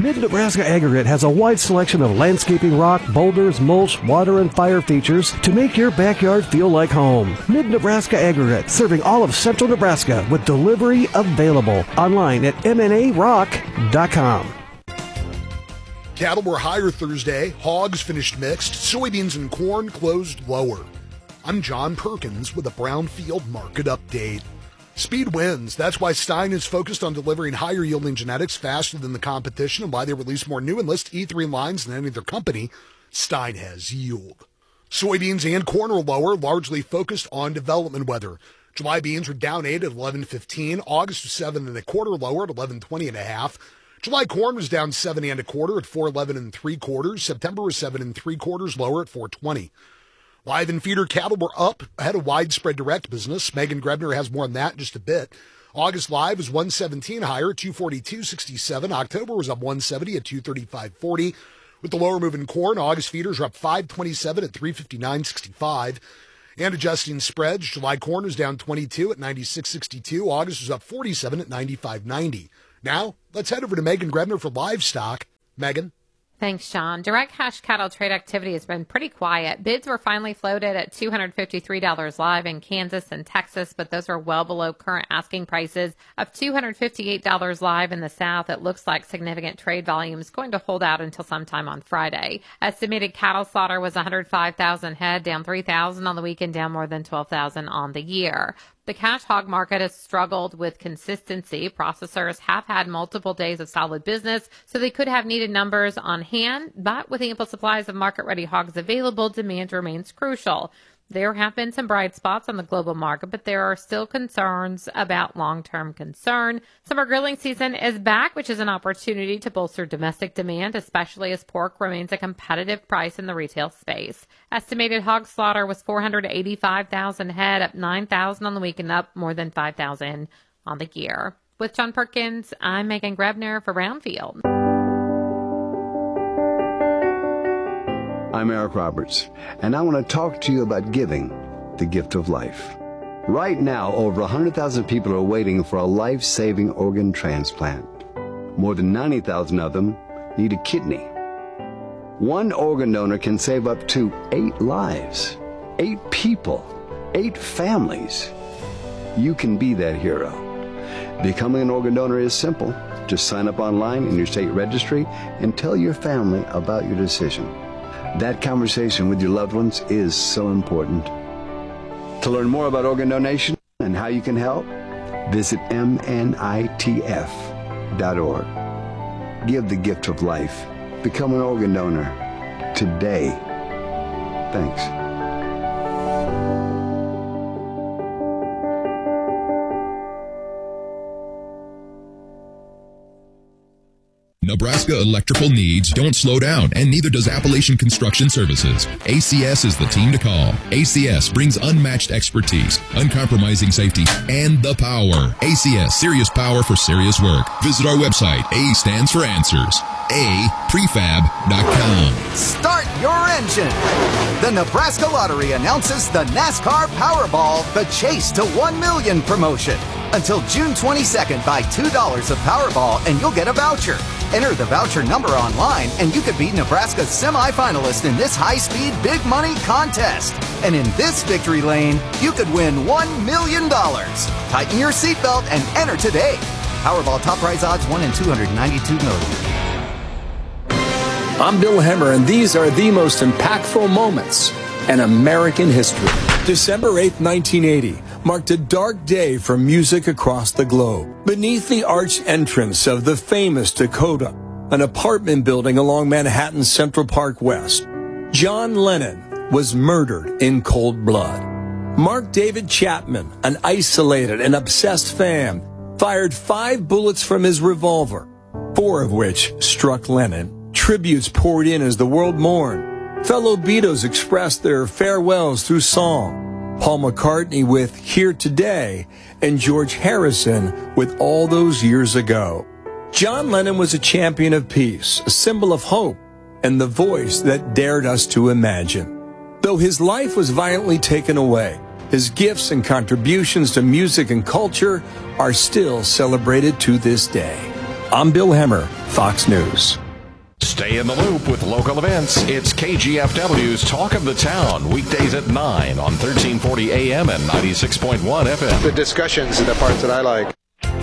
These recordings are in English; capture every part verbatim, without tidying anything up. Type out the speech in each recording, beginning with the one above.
Mid-Nebraska Aggregate has a wide selection of landscaping rock, boulders, mulch, water, and fire features to make your backyard feel like home. Mid-Nebraska Aggregate, serving all of central Nebraska with delivery available. Online at m n a rock dot com. Cattle were higher Thursday. Hogs finished mixed. Soybeans and corn closed lower. I'm John Perkins with a Brownfield Market Update. Speed wins. That's why Stein is focused on delivering higher yielding genetics faster than the competition and why they release more new Enlist E three lines than any other company. Stein has yield. Soybeans and corn are lower, largely focused on development weather. July beans were down eight at eleven fifteen. August was seven and a quarter lower at eleven twenty and a half. July corn was down seven and a quarter at four eleven and three quarters. September was seven and three quarters lower at four twenty. Live and feeder cattle were up ahead of widespread direct business. Megan Grebner has more on that in just a bit. August live was one seventeen higher, two forty-two sixty-seven. October was up one seventy at two thirty-five forty. With the lower moving corn, August feeders are up five twenty-seven at three fifty-nine sixty-five. And adjusting spreads, July corn was down twenty-two at ninety-six sixty-two. August was up forty-seven at ninety-five ninety. Now, let's head over to Megan Grebner for livestock. Megan. Thanks, Sean. Direct cash cattle trade activity has been pretty quiet. Bids were finally floated at two hundred fifty-three dollars live in Kansas and Texas, but those are well below current asking prices of two hundred fifty-eight dollars live in the South. It looks like significant trade volume is going to hold out until sometime on Friday. Estimated cattle slaughter was one hundred five thousand head, down three thousand on the weekend, down more than twelve thousand on the year. The cash hog market has struggled with consistency. Processors have had multiple days of solid business, so they could have needed numbers on hand, but with ample supplies of market-ready hogs available, demand remains crucial. There have been some bright spots on the global market, but there are still concerns about long-term concern. Summer grilling season is back, which is an opportunity to bolster domestic demand, especially as pork remains a competitive price in the retail space. Estimated hog slaughter was four hundred eighty-five thousand head, up nine thousand on the week and up more than five thousand on the year. With John Perkins, I'm Megan Grebner for Brownfield. I'm Eric Roberts, and I want to talk to you about giving the gift of life. Right now, over one hundred thousand people are waiting for a life-saving organ transplant. More than ninety thousand of them need a kidney. One organ donor can save up to eight lives, eight people, eight families. You can be that hero. Becoming an organ donor is simple. Just sign up online in your state registry and tell your family about your decision. That conversation with your loved ones is so important. To learn more about organ donation and how you can help, visit m n i t f dot org. Give the gift of life. Become an organ donor today. Thanks. Nebraska electrical needs don't slow down, and neither does Appalachian Construction Services. A C S is the team to call. A C S brings unmatched expertise, uncompromising safety, and the power. A C S, serious power for serious work. Visit our website. A stands for answers. A prefab dot com. Start your engine. The Nebraska Lottery announces the NASCAR Powerball, the Chase to one million promotion. Until June twenty-second, buy two dollars of Powerball and you'll get a voucher. Enter the voucher number online and you could be Nebraska's semifinalist in this high-speed big money contest. And in this victory lane, you could win one million dollars. Tighten your seatbelt and enter today. Powerball top prize odds one in two hundred ninety-two million. I'm Bill Hemmer, and these are the most impactful moments in American history. December eighth, nineteen eighty marked a dark day for music across the globe. Beneath the arched entrance of the famous Dakota, an apartment building along Manhattan's Central Park West, John Lennon was murdered in cold blood. Mark David Chapman, an isolated and obsessed fan, fired five bullets from his revolver, four of which struck Lennon. Tributes poured in as the world mourned. Fellow Beatles expressed their farewells through song. Paul McCartney with Here Today, and George Harrison with All Those Years Ago. John Lennon was a champion of peace, a symbol of hope, and the voice that dared us to imagine. Though his life was violently taken away, his gifts and contributions to music and culture are still celebrated to this day. I'm Bill Hemmer, Fox News. Stay in the loop with local events. It's K G F W's Talk of the Town, weekdays at nine on thirteen forty A M and ninety-six point one F M. The discussions are the parts that I like.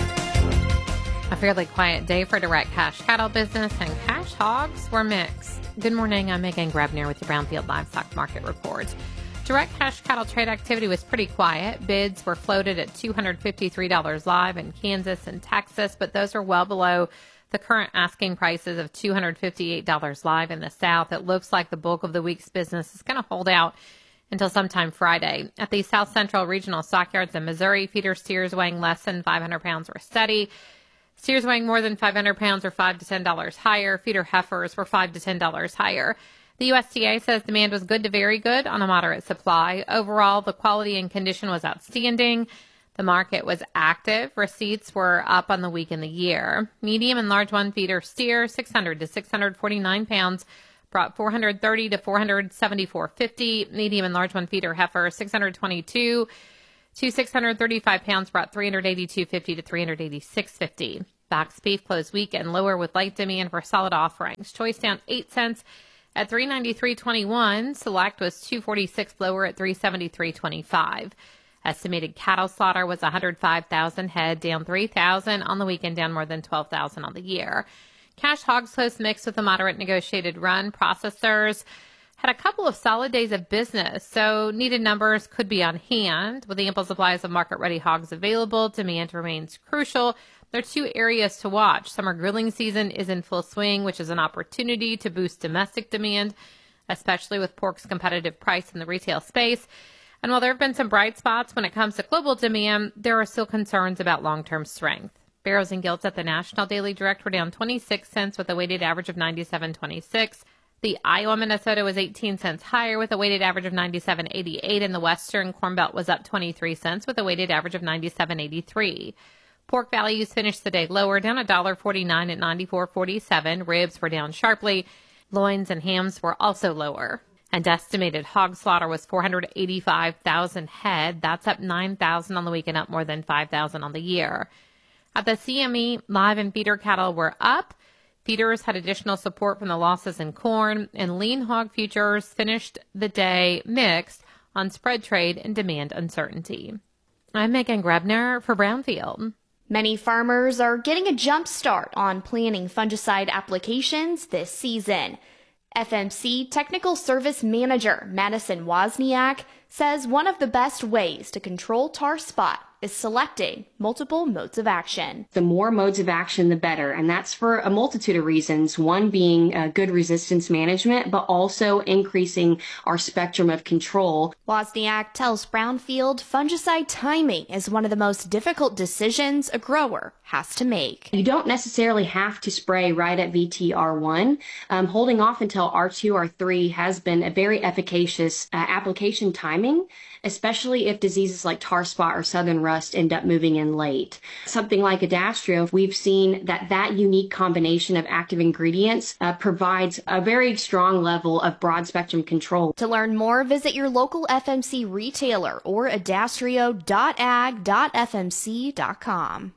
A fairly quiet day for direct cash cattle business, and cash hogs were mixed. Good morning, I'm Megan Grebner with the Brownfield Livestock Market Report. Direct cash cattle trade activity was pretty quiet. Bids were floated at two hundred fifty-three dollars live in Kansas and Texas, but those are well below the current asking prices of two hundred fifty-eight dollars live in the South. It looks like the bulk of the week's business is going to hold out until sometime Friday. At the South Central Regional Stockyards in Missouri, feeder steers weighing less than five hundred pounds were steady. Steers weighing more than five hundred pounds were five to ten dollars higher. Feeder heifers were five to ten dollars higher. The U S D A says demand was good to very good on a moderate supply. Overall, the quality and condition was outstanding. The market was active. Receipts were up on the week and the year. Medium and large one feeder steer, six hundred to six hundred forty-nine pounds, brought four hundred thirty to four hundred seventy-four fifty. Medium and large one feeder heifer, six hundred twenty-two to six hundred thirty-five pounds, brought three hundred eighty-two fifty to three hundred eighty-six fifty. Box beef closed weak and lower with light demand for solid offerings. Choice down eight cents at three ninety-three twenty-one. Select was two forty-six lower at three seventy-three twenty-five. Estimated cattle slaughter was one hundred five thousand head, down three thousand on the weekend, down more than twelve thousand on the year. Cash hogs closed mixed with a moderate negotiated run. Processors had a couple of solid days of business, so needed numbers could be on hand. With ample supplies of market-ready hogs available, demand remains crucial. There are two areas to watch. Summer grilling season is in full swing, which is an opportunity to boost domestic demand, especially with pork's competitive price in the retail space. And while there have been some bright spots when it comes to global demand, there are still concerns about long-term strength. Barrows and gilts at the National Daily Direct were down twenty-six cents with a weighted average of ninety-seven twenty-six. The Iowa Minnesota was eighteen cents higher with a weighted average of ninety-seven eighty-eight, and the Western Corn Belt was up twenty-three cents with a weighted average of ninety-seven eighty-three. Pork values finished the day lower, down one dollar forty-nine at ninety-four forty-seven. Ribs were down sharply. Loins and hams were also lower. And estimated hog slaughter was four hundred eighty-five thousand head. That's up nine thousand on the week and up more than five thousand on the year. At the C M E, live and feeder cattle were up. Feeders had additional support from the losses in corn, and lean hog futures finished the day mixed on spread trade and demand uncertainty. I'm Megan Grebner for Brownfield. Many farmers are getting a jump start on planning fungicide applications this season. F M C Technical Service Manager Madison Wozniak says one of the best ways to control tar spot is selecting multiple modes of action. The more modes of action, the better. And that's for a multitude of reasons. One being uh, good resistance management, but also increasing our spectrum of control. Wozniak tells Brownfield fungicide timing is one of the most difficult decisions a grower has to make. You don't necessarily have to spray right at V T R one. Um, holding off until R two, R three has been a very efficacious uh, application timing, especially if diseases like tar spot or southern rust end up moving in late. Something like Adastrio, we've seen that that unique combination of active ingredients uh, provides a very strong level of broad spectrum control. To learn more, visit your local F M C retailer or adastrio dot ag dot f m c dot com.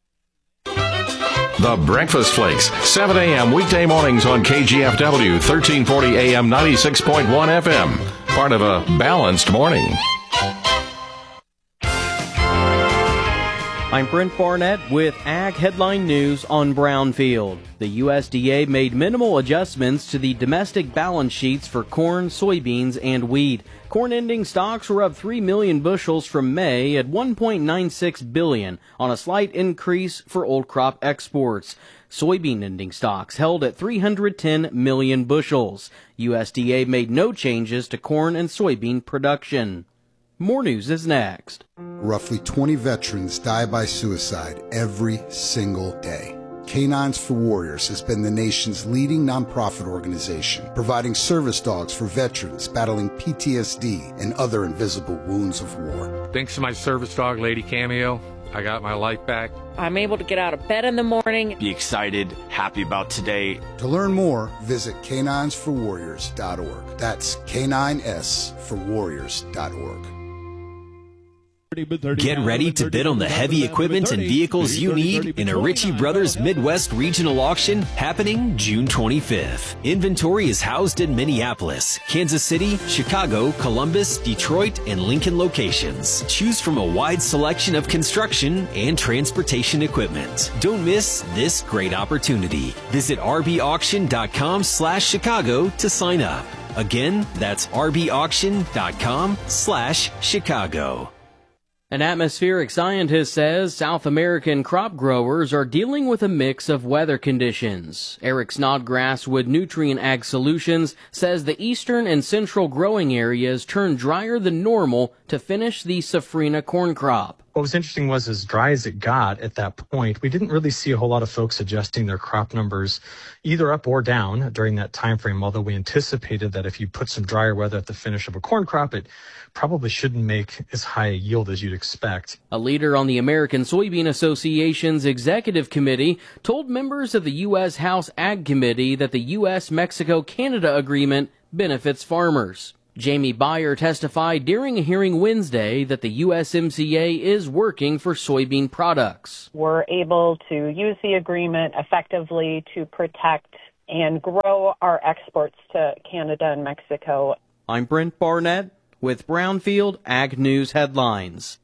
The Breakfast Flakes, seven a.m. weekday mornings on K G F W, thirteen forty A M, ninety-six point one F M. Part of a balanced morning. I'm Brent Barnett with Ag Headline News on Brownfield. The U S D A made minimal adjustments to the domestic balance sheets for corn, soybeans, and wheat. Corn ending stocks were up three million bushels from May at one point nine six billion on a slight increase for old crop exports. Soybean ending stocks held at three hundred ten million bushels. U S D A made no changes to corn and soybean production. More news is next. Roughly twenty veterans die by suicide every single day. Canines for Warriors has been the nation's leading nonprofit organization, providing service dogs for veterans battling P T S D and other invisible wounds of war. Thanks to my service dog, Lady Cameo, I got my life back. I'm able to get out of bed in the morning. Be excited, happy about today. To learn more, visit canines for warriors dot org. That's K nine S for warriors dot org. Get ready to bid on the heavy equipment and vehicles you need in a Ritchie Brothers Midwest Regional Auction happening June twenty-fifth. Inventory is housed in Minneapolis, Kansas City, Chicago, Columbus, Detroit, and Lincoln locations. Choose from a wide selection of construction and transportation equipment. Don't miss this great opportunity. Visit rbauction.com slash Chicago to sign up. Again, that's rbauction.com slash Chicago. An atmospheric scientist says South American crop growers are dealing with a mix of weather conditions. Eric Snodgrass with Nutrient Ag Solutions says the eastern and central growing areas turned drier than normal to finish the safrinha corn crop. What was interesting was as dry as it got at that point, we didn't really see a whole lot of folks adjusting their crop numbers either up or down during that time frame, although we anticipated that if you put some drier weather at the finish of a corn crop, it probably shouldn't make as high a yield as you'd expect. A leader on the American Soybean Association's executive committee told members of the U S House Ag Committee that the U S Mexico Canada agreement benefits farmers. Jamie Beyer testified during a hearing Wednesday that the U S M C A is working for soybean products. We're able to use the agreement effectively to protect and grow our exports to Canada and Mexico. I'm Brent Barnett with Brownfield Ag News Headlines.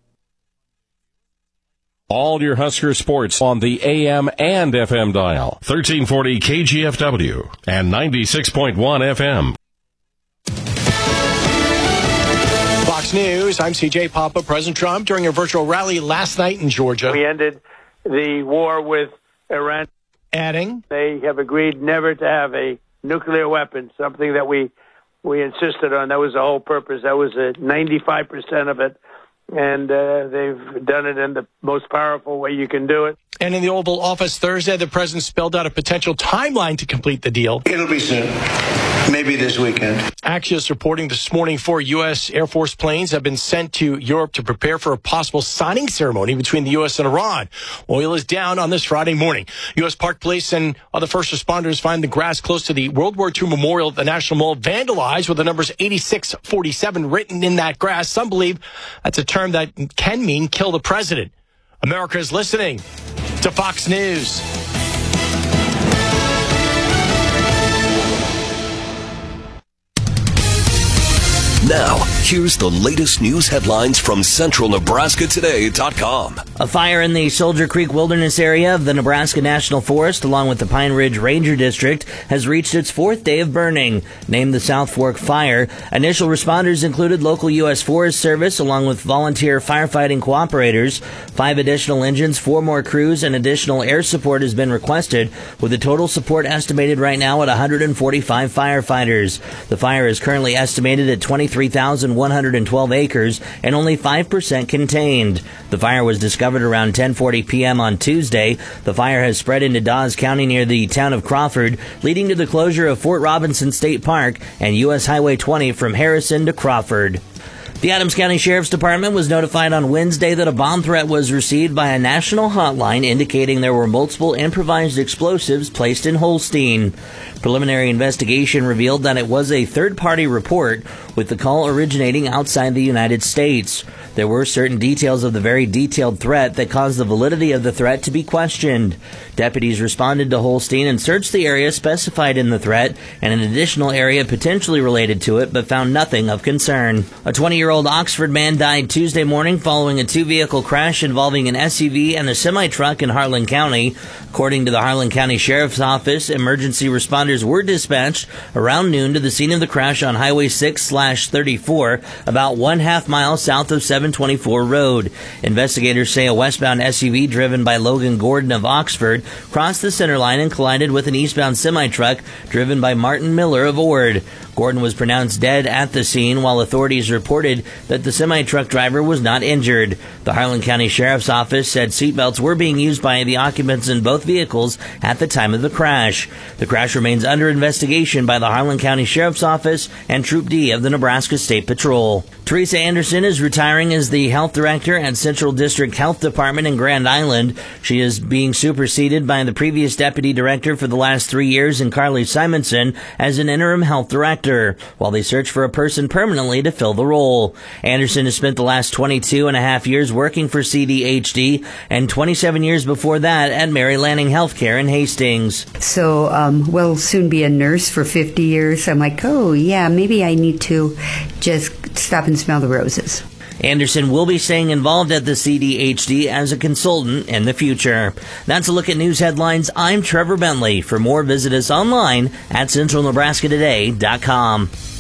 All your Husker sports on the A M and F M dial. thirteen forty K G F W and ninety-six point one F M. Fox News, I'm C J Papa. President Trump during a virtual rally last night in Georgia. We ended the war with Iran. Adding, they have agreed never to have a nuclear weapon, something that we we insisted on. That was the whole purpose. That was a ninety-five percent of it. And uh, they've done it in the most powerful way you can do it. And in the Oval Office Thursday, the president spelled out a potential timeline to complete the deal. It'll be soon. Maybe this weekend. Axios reporting this morning four U S Air Force planes have been sent to Europe to prepare for a possible signing ceremony between the U S and Iran. Oil is down on this Friday morning. U S Park Police and other first responders find the grass close to the World War Two memorial at the National Mall vandalized with the numbers eighty-six forty-seven written in that grass. Some believe that's a term that can mean kill the president. America is listening to Fox News. Now, here's the latest news headlines from Central Nebraska Today dot com. A fire in the Soldier Creek Wilderness area of the Nebraska National Forest, along with the Pine Ridge Ranger District, has reached its fourth day of burning. Named the South Fork Fire, initial responders included local U S Forest Service, along with volunteer firefighting cooperators. Five additional engines, four more crews, and additional air support has been requested, with the total support estimated right now at one hundred forty-five firefighters. The fire is currently estimated at twenty-three thousand one hundred twelve acres and only five percent contained. The fire was discovered around ten forty p.m. on Tuesday. The fire has spread into Dawes County near the town of Crawford, leading to the closure of Fort Robinson State Park and U S Highway twenty from Harrison to Crawford. The Adams County Sheriff's Department was notified on Wednesday that a bomb threat was received by a national hotline indicating there were multiple improvised explosives placed in Holstein. Preliminary investigation revealed that it was a third-party report, with the call originating outside the United States. There were certain details of the very detailed threat that caused the validity of the threat to be questioned. Deputies responded to Holstein and searched the area specified in the threat and an additional area potentially related to it, but found nothing of concern. A twenty-year-old Oxford man died Tuesday morning following a two-vehicle crash involving an S U V and a semi-truck in Harlan County. According to the Harlan County Sheriff's Office, emergency responders were dispatched around noon to the scene of the crash on Highway six slash thirty-four, about one half mile south of seven twenty-four Road. Investigators say a westbound S U V driven by Logan Gordon of Oxford crossed the center line and collided with an eastbound semi-truck driven by Martin Miller of Ord. Gordon was pronounced dead at the scene, while authorities reported that the semi-truck driver was not injured. The Harlan County Sheriff's Office said seatbelts were being used by the occupants in both vehicles at the time of the crash. The crash remains under investigation by the Harlan County Sheriff's Office and Troop D of the Nebraska State Patrol. Teresa Anderson is retiring as the health director at Central District Health Department in Grand Island. She is being superseded by the previous deputy director for the last three years in Carly Simonson as an interim health director. director, while they search for a person permanently to fill the role. Anderson has spent the last twenty-two and a half years working for C D H D and twenty-seven years before that at Mary Lanning Healthcare in Hastings. So um, we'll soon be a nurse for fifty years. I'm like, oh, yeah, maybe I need to just stop and smell the roses. Anderson will be staying involved at the C D H D as a consultant in the future. That's a look at news headlines. I'm Trevor Bentley. For more, visit us online at central nebraska today dot com.